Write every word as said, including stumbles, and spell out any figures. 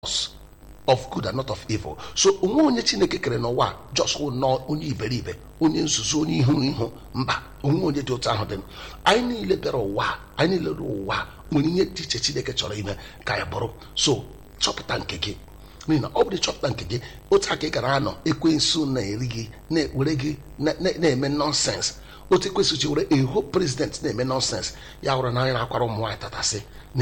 of good and not of evil. So onwe onye Chineke kere n'ụwa just nọ onye iberibe, onye nzuzu, onye ihu ihu, mba, onwe onye dị otu ahụ dị. Anyị niile bịara ụwa, anyị niile ụwa nwere ihe dị iche Chineke chọrọ ime ka anyị bụrụ. So chọpụta nke gị, n'ihi na ọ bụrụ chọpụta nke gị, otu aka ị gara anọ ekwensu na-eri gị, na-were gị na-eme nọnsens. Otu ekwensu ji were eho president na-eme nọnsens, ya wụrụ na anyị na-akwara ụmụ nwaanyị tatasị